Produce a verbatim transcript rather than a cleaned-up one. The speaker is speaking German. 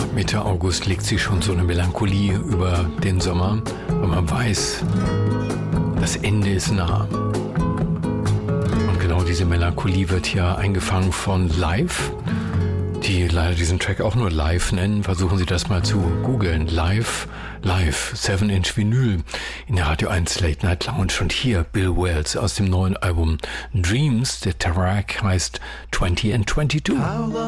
Mitte August legt sich schon so eine Melancholie über den Sommer, weil man weiß, das Ende ist nah. Und genau diese Melancholie wird hier eingefangen von Live, die leider diesen Track auch nur Live nennen. Versuchen Sie das mal zu googeln. Live, Live, seven inch Vinyl in der Radio eins Late Night Lounge. Und hier Bill Wells aus dem neuen Album Dreams. Der Track heißt twenty and twenty-two. How long